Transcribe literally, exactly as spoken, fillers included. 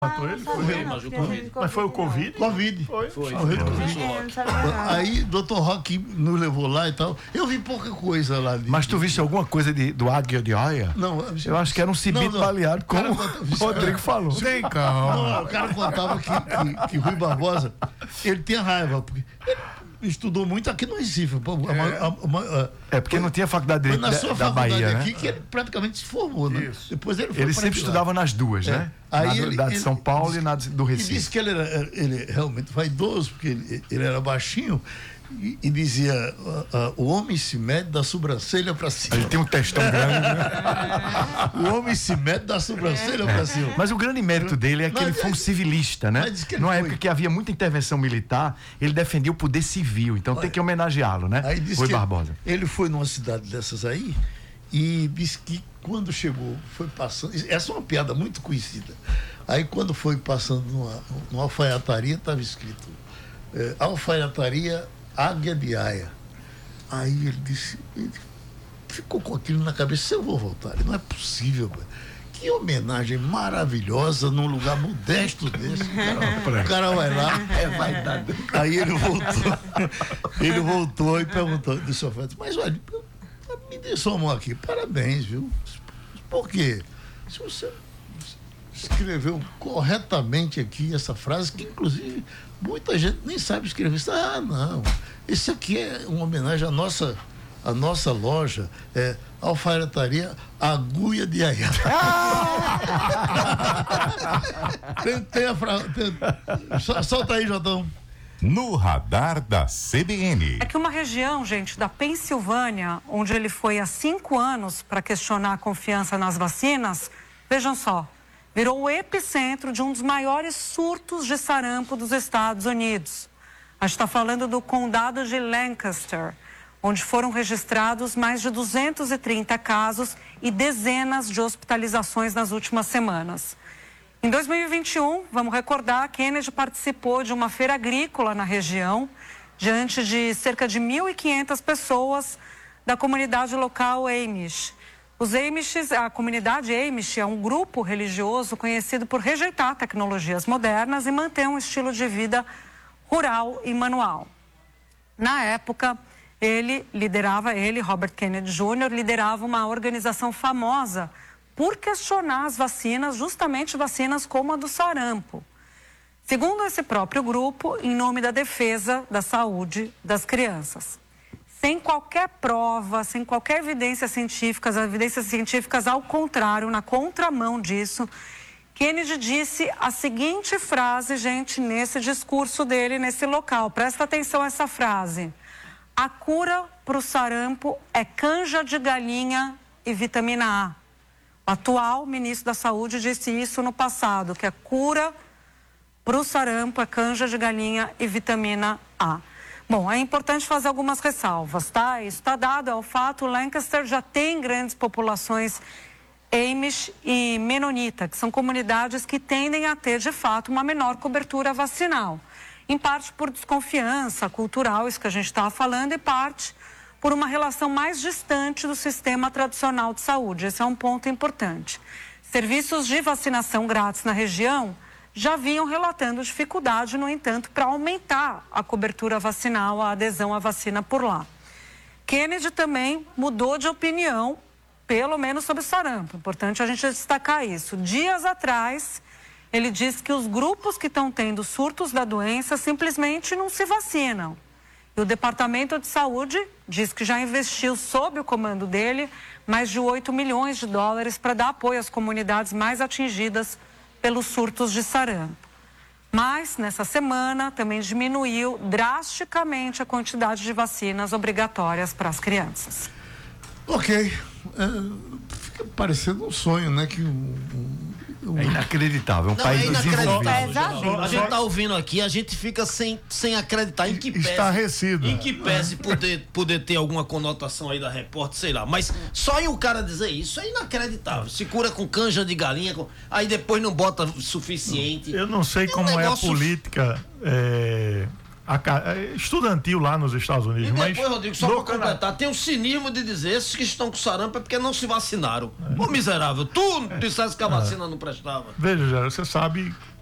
Matou ele? Foi, Foi, mas, o COVID. mas foi o Covid? Covid. Foi. Foi. Morreu de Foi. Covid. Foi. Aí, doutor Roque nos levou lá e tal. Eu vi pouca coisa lá. De, Mas tu viste alguma coisa de, do Águia de Aia? Não, eu acho que era um cibito baleado, como o Rodrigo falou. Tem calma. Não, o cara contava que, que, que Rui Barbosa, ele tinha raiva, porque ele estudou muito aqui no Recife. É, é porque não tinha faculdade de Foi na da, sua da faculdade Bahia, aqui né? que ele praticamente se formou, né? Isso. Depois ele foi Ele para sempre Pilar. estudava nas duas, É. né? Aí na ele, da de ele- São Paulo e na de- do E Recife. disse que ele era ele realmente vaidoso, porque ele, ele era baixinho, e, e dizia: ah, ah, o homem se mede da sobrancelha para cima. Ele tem um testão grande, né? O homem se mede da sobrancelha para cima. Mas o grande mérito dele é que Mas ele foi um ele- civilista, né? mas diz que ele Numa foi. época que havia muita intervenção militar, ele defendia o poder civil, então tem que homenageá-lo, né? Aí disse Rui que Barbosa. ele foi numa cidade dessas aí e disse que quando chegou, foi passando. Essa é uma piada muito conhecida. Aí quando foi passando numa, numa alfaiataria, estava escrito é, alfaiataria Águia de Aia. Aí ele disse, ele ficou com aquilo na cabeça: eu vou voltar. Ele, não é possível, cara. Que homenagem maravilhosa num lugar modesto desse. O cara, o cara vai lá, é vaidade. Aí ele voltou. Ele voltou e perguntou, disse ao Fred: mas olha, me dê sua mão aqui. Parabéns, viu? Por quê? Se você escreveu corretamente aqui essa frase, que inclusive muita gente nem sabe escrever isso. Ah, não. Isso aqui é uma homenagem à nossa, à nossa loja, é Alfaiataria Agulha de Aia. tem, tem a frase. Solta aí, Jotão. No radar da C B N. É que uma região, gente, da Pensilvânia, onde ele foi há cinco anos para questionar a confiança nas vacinas, vejam só, virou o epicentro de um dos maiores surtos de sarampo dos Estados Unidos. A gente está falando do condado de Lancaster, onde foram registrados mais de duzentos e trinta casos e dezenas de hospitalizações nas últimas semanas. Em dois mil e vinte e um, vamos recordar, Kennedy participou de uma feira agrícola na região, diante de cerca de mil e quinhentas pessoas da comunidade local Amish. Os Amish, a comunidade Amish é um grupo religioso conhecido por rejeitar tecnologias modernas e manter um estilo de vida rural e manual. Na época, ele liderava, ele, Robert Kennedy Júnior, liderava uma organização famosa por questionar as vacinas, justamente vacinas como a do sarampo. Segundo esse próprio grupo, em nome da defesa da saúde das crianças. Sem qualquer prova, sem qualquer evidência científica, as evidências científicas ao contrário, na contramão disso, Kennedy disse a seguinte frase, gente, nesse discurso dele, nesse local. Presta atenção a essa frase. A cura para o sarampo é canja de galinha e vitamina A. O atual ministro da Saúde disse isso no passado, que a cura para o sarampo é canja de galinha e vitamina A. Bom, é importante fazer algumas ressalvas, tá? Isso está dado, é o fato, Lancaster já tem grandes populações Amish e Menonita, que são comunidades que tendem a ter, de fato, uma menor cobertura vacinal. Em parte por desconfiança cultural, isso que a gente estava falando, e parte por uma relação mais distante do sistema tradicional de saúde. Esse é um ponto importante. Serviços de vacinação grátis na região já vinham relatando dificuldade, no entanto, para aumentar a cobertura vacinal, a adesão à vacina por lá. Kennedy também mudou de opinião, pelo menos sobre sarampo. Importante a gente destacar isso. Dias atrás, ele disse que os grupos que estão tendo surtos da doença simplesmente não se vacinam. E o Departamento de Saúde diz que já investiu, sob o comando dele, mais de oito milhões de dólares para dar apoio às comunidades mais atingidas pelos surtos de sarampo. Mas, nessa semana, também diminuiu drasticamente a quantidade de vacinas obrigatórias para as crianças. Ok. É, fica parecendo um sonho, né? Que um, um, É inacreditável, um Não, país é inacreditável. desenvolvido. A gente tá ouvindo aqui, a gente fica sem, sem acreditar em que pese. Estarrecido. Em que pese poder, poder ter alguma conotação aí da repórter, sei lá. Mas só em o cara dizer isso é inacreditável. Se cura com canja de galinha, com... aí depois não bota o suficiente. Eu não sei É um como negócio- é a política é, a, estudantil lá nos Estados Unidos. E depois, mas Rodrigo, só para completar, Canadá... tem o cinismo de dizer esses que estão com sarampo é porque não se vacinaram. É. Ô miserável, tu disseste que a vacina é. não prestava. Veja, você sabe